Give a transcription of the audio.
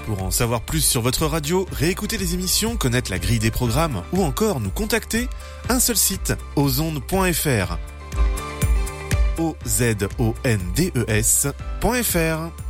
Pour en savoir plus sur votre radio, réécouter les émissions, connaître la grille des programmes ou encore nous contacter, un seul site, ozondes.fr. ozondes.fr.